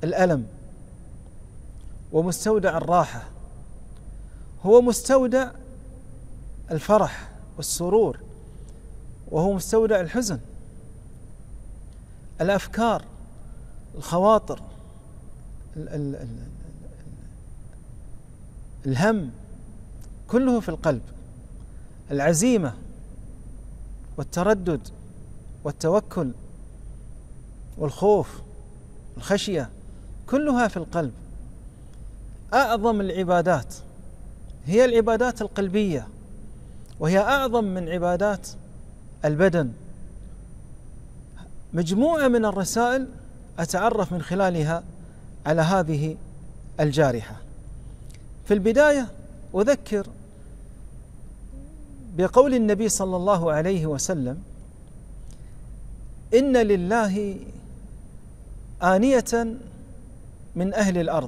الألم، ومستودع الراحة، هو مستودع الفرح والسرور، وهو مستودع الحزن، الأفكار، الخواطر، الهم، كله في القلب. العزيمة والتردد والتوكل والخوف والخشية كلها في القلب. أعظم العبادات هي العبادات القلبية، وهي أعظم من عبادات البدن. مجموعة من الرسائل أتعرف من خلالها على هذه الجارحة. في البداية أذكر بقول النبي صلى الله عليه وسلم: إن لله آنية من أهل الأرض،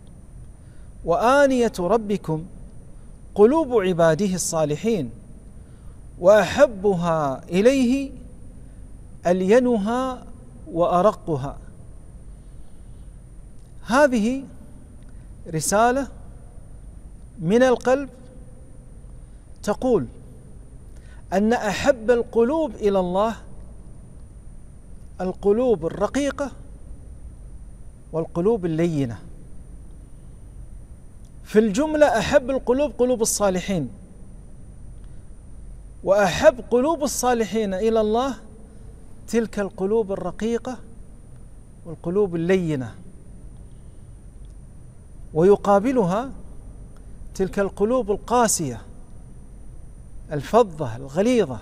وآنية ربكم قلوب عباده الصالحين، وأحبها إليه ألينها وأرقها. هذه رسالة من القلب تقول أن أحب القلوب إلى الله القلوب الرقيقة والقلوب اللينة. في الجملة أحب القلوب قلوب الصالحين، وأحب قلوب الصالحين إلى الله تلك القلوب الرقيقة والقلوب اللينة، ويقابلها تلك القلوب القاسية الفظة الغليظة،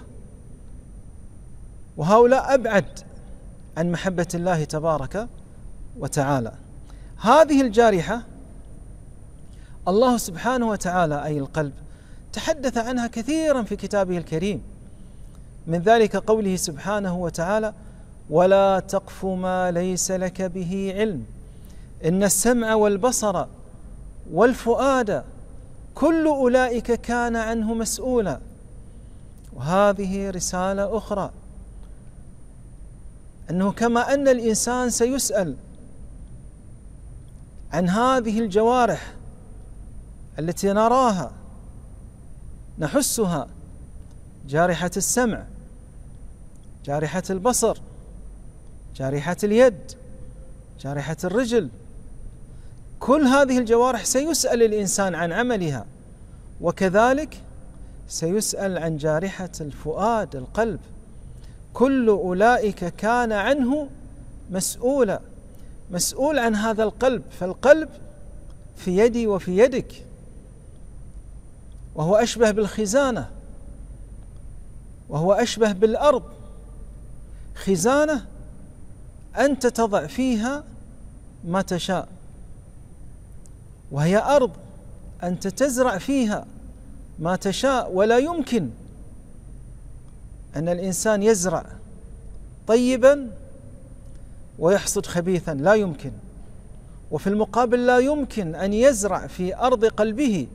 وهؤلاء أبعد عن محبة الله تبارك وتعالى. هذه الجارحة الله سبحانه وتعالى أي القلب تحدث عنها كثيرا في كتابه الكريم، من ذلك قوله سبحانه وتعالى: ولا تقف ما ليس لك به علم إن السمع والبصر والفؤاد كل أولئك كان عنه مسؤولا. وهذه رسالة أخرى، أنه كما أن الإنسان سيسأل عن هذه الجوارح التي نراها نحسها، جارحة السمع، جارحة البصر، جارحة اليد، جارحة الرجل، كل هذه الجوارح سيسأل الإنسان عن عملها، وكذلك سيسأل عن جارحة الفؤاد القلب. كل أولئك كان عنه مسؤولا، مسؤول عن هذا القلب. فالقلب في يدي وفي يدك، وهو أشبه بالخزانة، وهو أشبه بالأرض. خزانة أنت تضع فيها ما تشاء، وهي أرض أنت تزرع فيها ما تشاء. ولا يمكن أن الإنسان يزرع طيبا ويحصد خبيثا، لا يمكن. وفي المقابل لا يمكن أن يزرع في أرض قلبه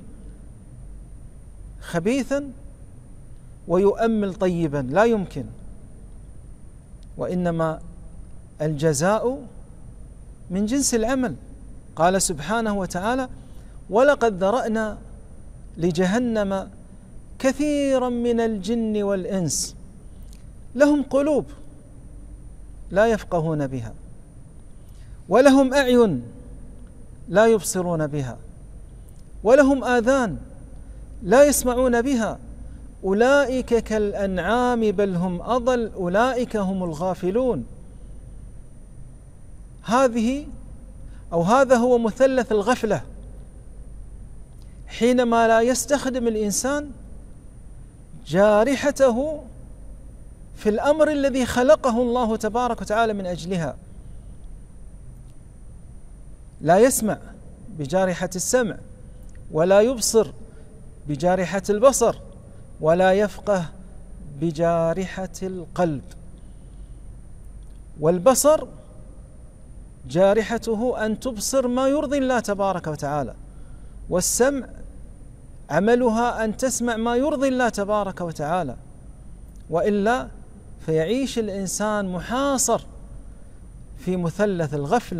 خبيثا ويؤمل طيبا، لا يمكن. وإنما الجزاء من جنس العمل. قال سبحانه وتعالى: ولقد ذرأنا لجهنم كثيرا من الجن والإنس لهم قلوب لا يفقهون بها، ولهم أعين لا يبصرون بها، ولهم آذان لا يسمعون بها، أولئك كالأنعام بل هم أضل أولئك هم الغافلون. هذا هو مثلث الغفلة، حينما لا يستخدم الإنسان جارحته في الأمر الذي خلقه الله تبارك وتعالى من أجلها. لا يسمع بجارحة السمع، ولا يبصر بجارحة البصر، ولا يفقه بجارحة القلب. والبصر جارحته أن تبصر ما يرضي الله تبارك وتعالى، والسمع عملها أن تسمع ما يرضي الله تبارك وتعالى، وإلا فيعيش الإنسان محاصر في مثلث الغفلة